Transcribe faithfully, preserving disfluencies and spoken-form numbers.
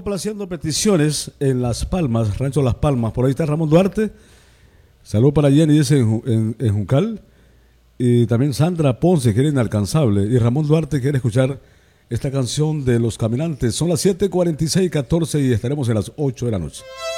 complaciendo peticiones en Las Palmas, Rancho Las Palmas. Por ahí está Ramón Duarte. Saludos para Jenny, dice en, en, en Juncal. Y también Sandra Ponce, que era inalcanzable. Y Ramón Duarte quiere escuchar esta canción de Los Caminantes. Son las siete cuarenta y seis, catorce y estaremos en las ocho de la noche.